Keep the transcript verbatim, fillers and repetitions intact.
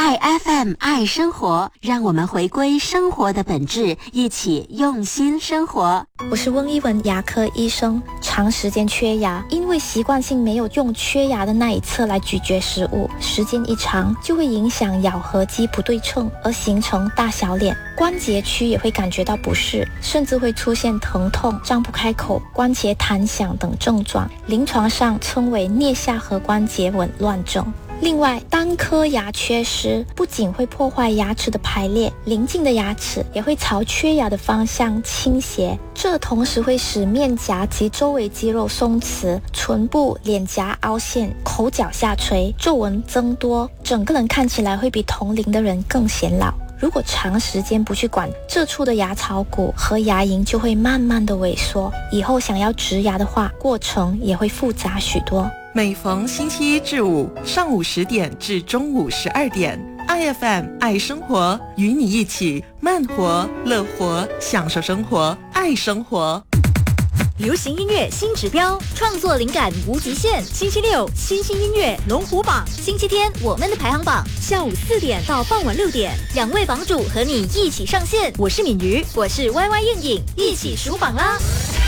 爱 F M 爱生活，让我们回归生活的本质，一起用心生活。 我是温一文，牙科医生。长时间缺牙，因为习惯性没有用缺牙的那一侧来咀嚼食物，时间一长就会影响咬合肌不对称，而形成大小脸。关节区也会感觉到不适，甚至会出现疼痛、张不开口、关节弹响等症状，临床上称为颞下颌关节紊乱症。另外，单颗牙缺失不仅会破坏牙齿的排列，邻近的牙齿也会朝缺牙的方向倾斜，这同时会使面颊及周围肌肉松弛，唇部、脸颊凹陷，口角下垂，皱纹增多，整个人看起来会比同龄的人更显老。如果长时间不去管，这处的牙槽骨和牙龈就会慢慢的萎缩，以后想要植牙的话，过程也会复杂许多。 每逢星期一至五上午十点至中午十二点 ，I F M 爱生活，与你一起慢活、乐活，享受生活，爱生活。 流行音乐新指标，创作灵感无极限。星期六，新兴音乐龙虎榜；星期天，我们的排行榜。下午四点到傍晚六点，两位榜主和你一起上线。我是敏瑜，我是 Y Y 燕颖，一起数榜啦！